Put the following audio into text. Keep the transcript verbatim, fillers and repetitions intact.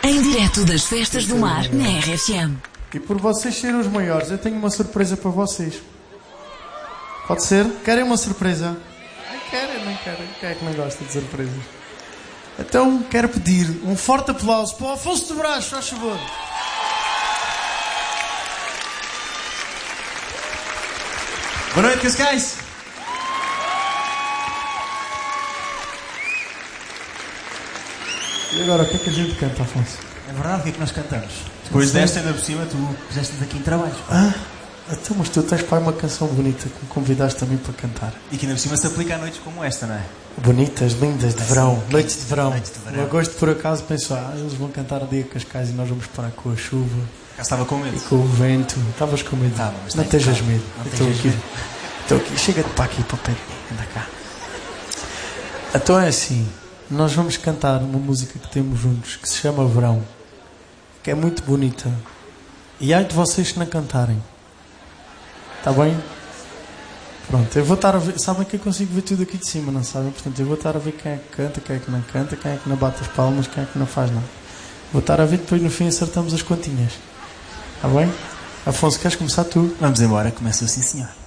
Em direto das Festas do Mar, na R F M. E por vocês serem os maiores, eu tenho uma surpresa para vocês. Pode ser? Querem uma surpresa? Não querem, não querem. Quem é que não gosta de surpresas? Então quero pedir um forte aplauso para o Afonso de Brás, faz favor. Boa noite, Cascais. E agora, o que é que a gente canta, Afonso? É verdade, o que é que nós cantamos? Depois desta, ainda por cima, tu puseste-nos aqui em trabalho. Ah, então, mas tu tens para uma canção bonita que me convidaste também para cantar. E que ainda por cima se aplica a noites como esta, não é? Bonitas, lindas, de verão, Sim, noites de verão. noites de verão. Eu gosto, por acaso, penso, ah, eles vão cantar a dia de Cascais e nós vamos parar com a chuva. Cá estava com medo. E com o vento. Estavas com medo? Tava, mas não tem, tejas tava. medo. Não Eu estou tejas aqui. medo. Estou aqui. Chega-te para aqui, para o pé. Anda cá. Então é assim. Nós vamos cantar uma música que temos juntos, que se chama Verão, que é muito bonita. E ai de vocês que não cantarem. Está bem? Pronto, eu vou estar a ver. Sabem que eu consigo ver tudo aqui de cima, não sabem? Portanto, eu vou estar a ver quem é que canta, quem é que não canta, quem é que não bate as palmas, quem é que não faz nada. Vou estar a ver, depois no fim acertamos as continhas. Está bem? Afonso, queres começar tu? Vamos embora, começa assim, senhor.